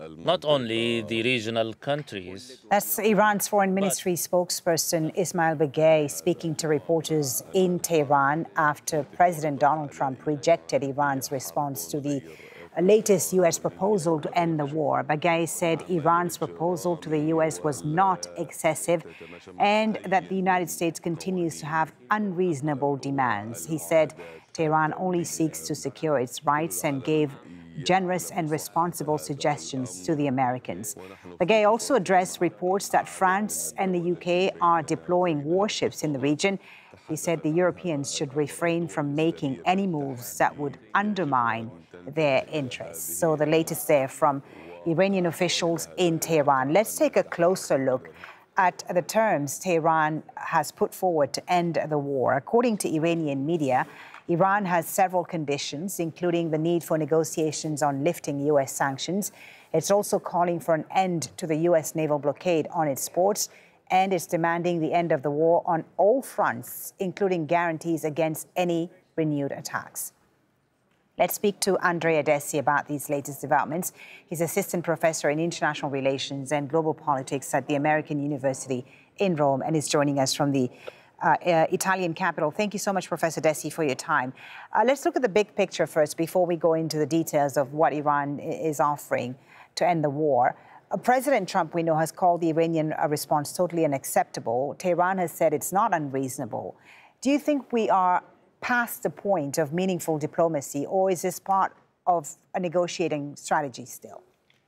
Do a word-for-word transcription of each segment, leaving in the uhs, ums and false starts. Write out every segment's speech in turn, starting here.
not only the regional countries. That's Iran's foreign but ministry spokesperson Ismail Baghei speaking to reporters in Tehran after President Donald Trump rejected Iran's response to the latest U S proposal to end the war. Baghei said Iran's proposal to the U S was not excessive and that the United States continues to have unreasonable demands. He said Tehran only seeks to secure its rights and gave generous and responsible suggestions to the Americans. Baghei also addressed reports that France and the U K are deploying warships in the region. He said the Europeans should refrain from making any moves that would undermine their interests. So the latest there from Iranian officials in Tehran. Let's take a closer look at the terms Tehran has put forward to end the war. According to Iranian media, Iran has several conditions, including the need for negotiations on lifting U S sanctions. It's also calling for an end to the U S naval blockade on its ports, and it's demanding the end of the war on all fronts, including guarantees against any renewed attacks. Let's speak to Andrea Desi about these latest developments. He's assistant professor in international relations and global politics at the American University in Rome and is joining us from the Uh, uh, Italian capital. Thank you so much, Professor Desi, for your time. Uh, let's look at the big picture first before we go into the details of what Iran is offering to end the war. Uh, President Trump, we know, has called the Iranian uh, response totally unacceptable. Tehran has said it's not unreasonable. Do you think we are past the point of meaningful diplomacy, or is this part of a negotiating strategy still?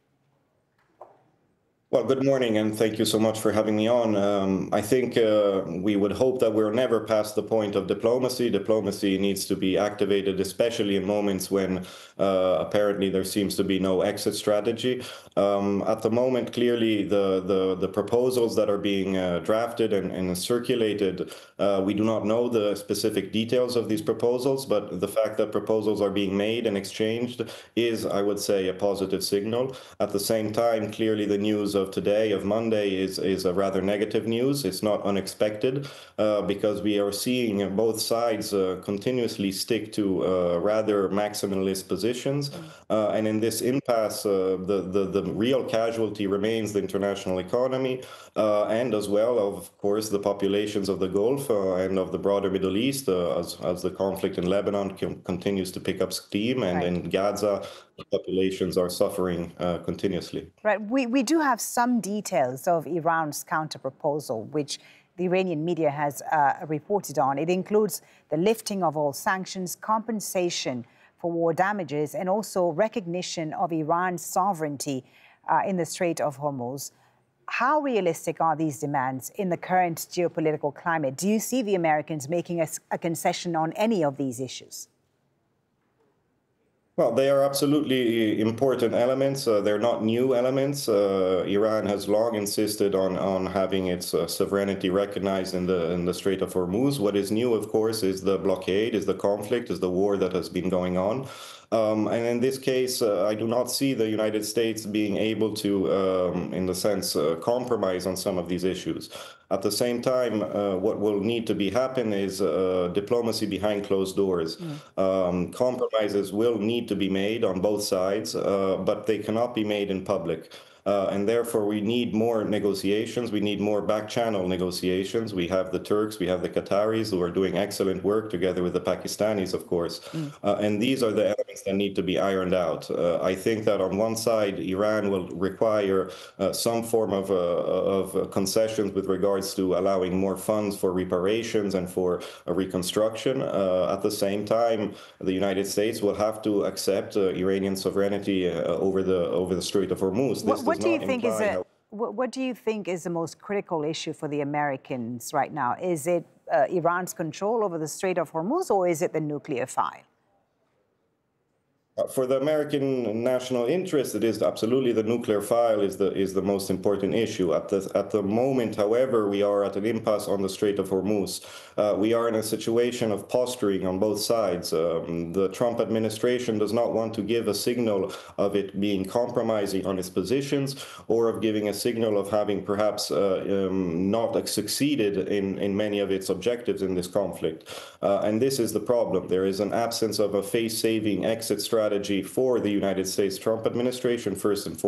Well, good morning, and thank you so much for having me on. Um, I think uh, we would hope that we're never past the point of diplomacy. Diplomacy needs to be activated, especially in moments when uh, apparently there seems to be no exit strategy. Um, at the moment, clearly, the, the, the proposals that are being uh, drafted and, and circulated, uh, we do not know the specific details of these proposals, but the fact that proposals are being made and exchanged is, I would say, a positive signal. At the same time, clearly, the news of today, of Monday, is, is a rather negative news. It's not unexpected uh, because we are seeing both sides uh, continuously stick to uh, rather maximalist positions. Uh, and in this impasse, uh, the, the, the real casualty remains the international economy uh, and as well, of course, the populations of the Gulf uh, and of the broader Middle East uh, as, as the conflict in Lebanon continues to pick up steam, and right. in Gaza, the populations are suffering uh, continuously. Right. We, we do have some details of Iran's counterproposal, which the Iranian media has uh, reported on. It includes the lifting of all sanctions, compensation for war damages, and also recognition of Iran's sovereignty uh, in the Strait of Hormuz. How realistic are these demands in the current geopolitical climate? Do you see the Americans making a, a concession on any of these issues? Well, they are absolutely important elements. Uh, they're not new elements. Uh, Iran has long insisted on, on having its uh, sovereignty recognized in the, in the Strait of Hormuz. What is new, of course, is the blockade, is the conflict, is the war that has been going on. Um, and in this case, uh, I do not see the United States being able to, um, in the sense, uh, compromise on some of these issues. At the same time, uh, what will need to be happen is uh, diplomacy behind closed doors. Mm. Um, compromises will need to be made on both sides, uh, but they cannot be made in public. Uh, and therefore, we need more negotiations. We need more back-channel negotiations. We have the Turks, we have the Qataris who are doing excellent work together with the Pakistanis, of course. Mm. Uh, and these are the elements that need to be ironed out. Uh, I think that on one side, Iran will require uh, some form of, uh, of concessions with regards to allowing more funds for reparations and for uh, reconstruction. Uh, at the same time, the United States will have to accept uh, Iranian sovereignty uh, over the over the Strait of Hormuz. This What, what do you think is a, what, what do you think is the most critical issue for the Americans right now? Is it uh, Iran's control over the Strait of Hormuz, or is it the nuclear file? For the American national interest, it is absolutely the nuclear file is the is the most important issue. At the at the moment, however, we are at an impasse on the Strait of Hormuz. Uh, we are in a situation of posturing on both sides. Um, the Trump administration does not want to give a signal of it being compromising on its positions, or of giving a signal of having perhaps uh, um, not succeeded in in many of its objectives in this conflict. Uh, and this is the problem. There is an absence of a face-saving exit strategy for the United States Trump administration, first and foremost.